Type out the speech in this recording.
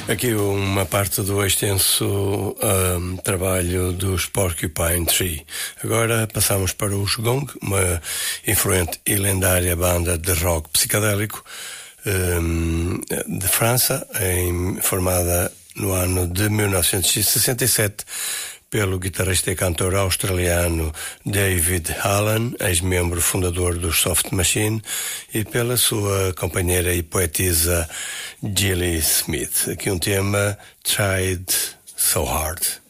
Aqui uma parte do extenso trabalho dos Porcupine Tree. Agora passamos para os Gong, uma influente e lendária banda de rock psicadélico de França, formada no ano de 1967 pelo guitarrista e cantor australiano David Allen, ex-membro fundador do Soft Machine, e pela sua companheira e poetisa Gilly Smith. Aqui um tema, Tried So Hard.